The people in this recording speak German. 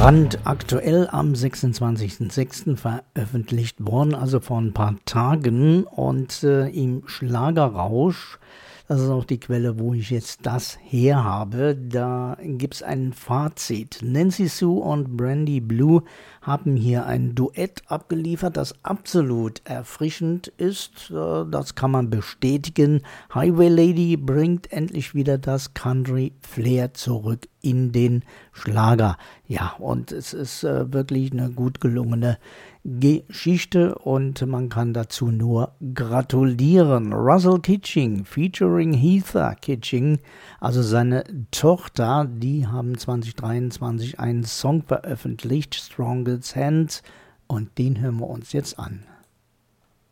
Brandaktuell am 26.06. veröffentlicht worden, also vor ein paar Tagen, und im Schlagerrausch, das ist auch die Quelle, wo ich jetzt das her habe, da gibt es ein Fazit. Nancy Sue und Brandy Blue haben hier ein Duett abgeliefert, das absolut erfrischend ist. Das kann man bestätigen. Highway Lady bringt endlich wieder das Country Flair zurück in den Schlager. Ja, und es ist wirklich eine gut gelungene Geschichte und man kann dazu nur gratulieren. Russell Kitching featuring Heather Kitching, also seine Tochter, die haben 2023 einen Song veröffentlicht, Strongest Hands, und den hören wir uns jetzt an.